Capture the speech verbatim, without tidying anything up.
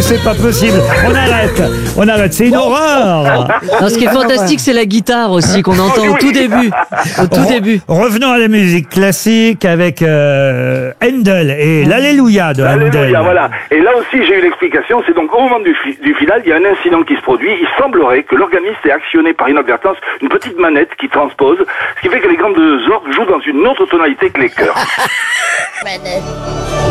c'est pas possible. On arrête. On arrête. C'est une horreur. Non, ce qui est fantastique, c'est la guitare aussi qu'on entend au tout début. Au tout Re- début. Revenons à la musique classique avec euh, Handel et l'Alléluia de Handel. Alléluia, voilà. Et là aussi, j'ai eu l'explication. C'est donc au moment du, fi- du final, il y a un incident qui se produit. Il semblerait que l'organiste ait actionné par inadvertance une petite manette qui transpose, ce qui fait que les grandes orgues jouent dans une autre tonalité que les chœurs. Manette.